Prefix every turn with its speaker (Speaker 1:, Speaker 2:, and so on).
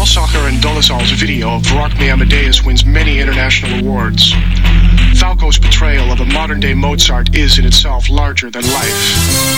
Speaker 1: Balsacher and Dolezal's video of Rock Me Amadeus wins many international awards. Falco's portrayal of a modern-day Mozart is in itself larger than life.